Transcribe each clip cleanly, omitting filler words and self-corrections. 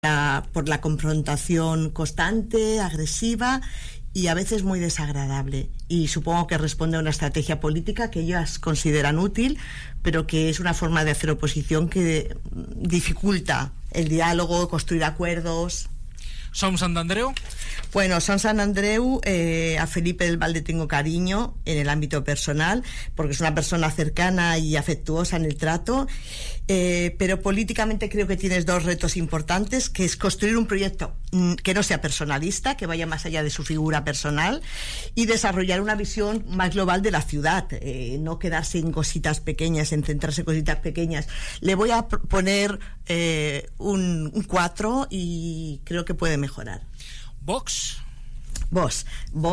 por la confrontación constante, agresiva y a veces muy desagradable. Y supongo que responde a una estrategia política que ellas consideran útil, pero que es una forma de hacer oposición que dificulta el diálogo, construir acuerdos. ¿Som Sant Andreu? Bueno, Som Sant Andreu, a Felipe del Val le tengo cariño en el ámbito personal, porque es una persona cercana y afectuosa en el trato, pero políticamente creo que tienes dos retos importantes, que es construir un proyecto que no sea personalista, que vaya más allá de su figura personal, y desarrollar una visión más global de la ciudad, no quedarse en cositas pequeñas, en centrarse en cositas pequeñas. Le voy a poner un 4 y creo que puede mejorar. ¿Vox? Vox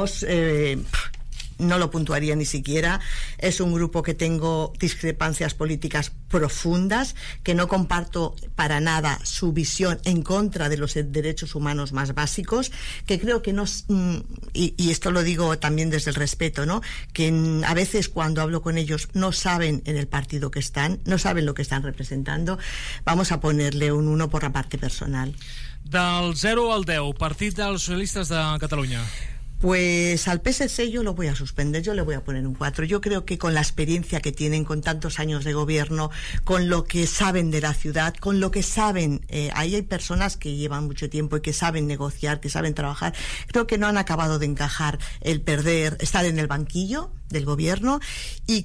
no lo puntuaría ni siquiera. Es un grupo que tengo discrepancias políticas profundas, que no comparto para nada su visión en contra de los derechos humanos más básicos, que creo que no, y esto lo digo también desde el respeto, ¿no?, que a veces cuando hablo con ellos no saben en el partido que están, no saben lo que están representando. Vamos a ponerle un 1 por la parte personal. Del 0 al 10, Partit dels Socialistes de Catalunya. Pues al PSC yo lo voy a suspender, yo le voy a poner un 4. Yo creo que con la experiencia que tienen, con tantos años de gobierno, con lo que saben de la ciudad, con lo que saben, ahí hay personas que llevan mucho tiempo y que saben negociar, que saben trabajar. Creo que no han acabado de encajar el estar en el banquillo del gobierno, y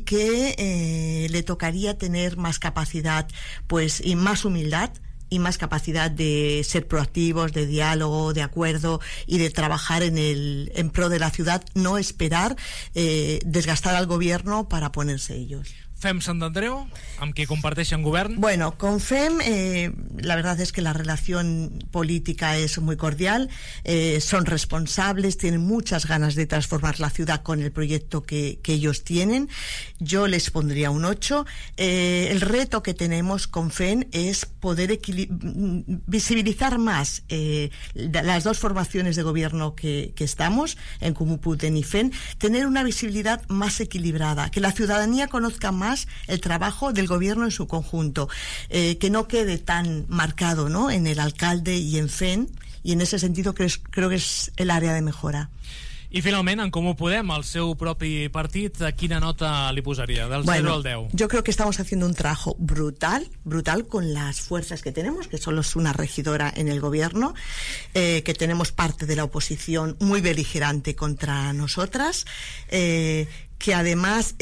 que le tocaría tener más capacidad, pues, y más humildad, y más capacidad de ser proactivos, de diálogo, de acuerdo y de trabajar en pro de la ciudad, no esperar desgastar al gobierno para ponerse ellos. FEM Sant Andreu, amb qui comparteixen govern? Bueno, con FEM la verdad es que la relación política es muy cordial, son responsables, tienen muchas ganas de transformar la ciudad con el proyecto que ellos tienen. Yo les pondría un 8. El reto que tenemos con FEM es poder visibilizar más las dos formaciones de gobierno que estamos, en Comú Podem y FEM, tener una visibilidad más equilibrada, que la ciudadanía conozca más el trabajo del gobierno en su conjunto, que no quede tan marcado, ¿no?, en el alcalde y en FEM, y en ese sentido creo que es el área de mejora. I finalment, en Comú Podem, el seu propi partit, quina nota li posaria, del 0 al 10? Yo creo que estamos haciendo un trabajo brutal con las fuerzas que tenemos, que solo es una regidora en el gobierno, que tenemos parte de la oposición muy beligerante contra nosotras, que además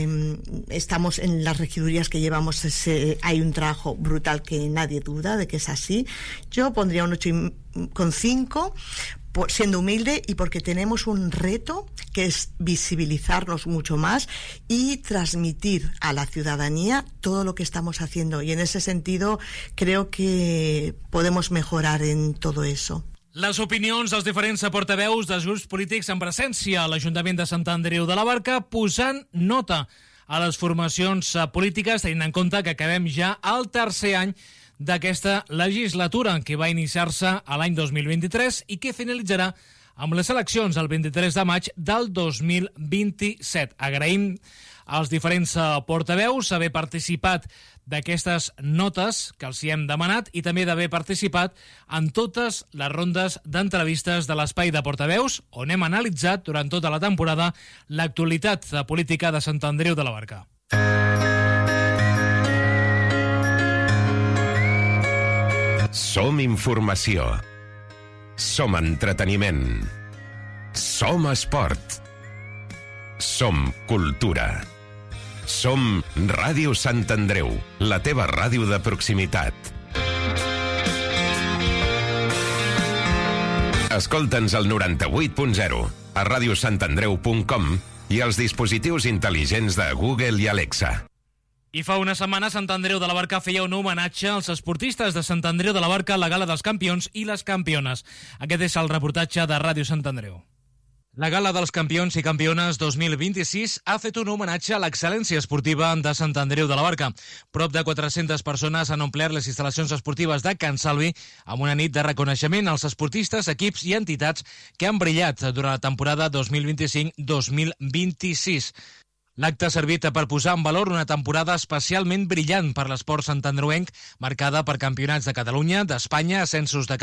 estamos en las regidurías que llevamos, hay un trabajo brutal que nadie duda de que es así. Yo pondría un 8,5, siendo humilde, y porque tenemos un reto que es visibilizarnos mucho más y transmitir a la ciudadanía todo lo que estamos haciendo, y en ese sentido creo que podemos mejorar en todo eso. Les opinions dels diferents portaveus dels grups polítics en presència a l'Ajuntament de Sant Andreu de la Barca, posant nota a les formacions polítiques, tenint en compte que acabem ja el tercer any d'aquesta legislatura, que va iniciar-se a l'any 2023 i que finalitzarà amb les eleccions el 23 de maig del 2027. Agraïm als diferents portaveus haver participat d'aquestes notes que els hi hem demanat, i també d'haver participat en totes les rondes d'entrevistes de l'Espai de Portaveus, on hem analitzat durant tota la temporada l'actualitat política de Sant Andreu de la Barca. Som informació. Som entreteniment. Som esport. Som cultura. Som Ràdio Sant Andreu, la teva ràdio de proximitat. Escolta'ns al 98.0, a radiosantandreu.com i als dispositius intel·ligents de Google i Alexa. I fa una setmana Sant Andreu de la Barca feia un homenatge als esportistes de Sant Andreu de la Barca a la Gala dels Campions i les Campiones. Aquest és el reportatge de Ràdio Sant Andreu. La Gala dels Campions i Campiones 2026 ha fet un homenatge a l'excel·lència esportiva de Sant Andreu de la Barca. Prop de 400 persones han omplert les instal·lacions esportives de Can Salvi amb una nit de reconeixement als esportistes, equips i entitats que han brillat durant la temporada 2025-2026. L'acte ha servit per posar en valor una temporada especialment brillant per l'esport santandreuenc, marcada per campionats de Catalunya, d'Espanya, ascensos de